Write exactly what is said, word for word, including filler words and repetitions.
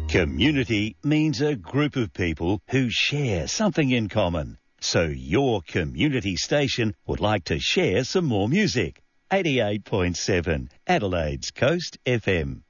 Community means a group of people who share something in common. So your community station would like to share some more music. eighty-eight point seven Adelaide's Coast F M.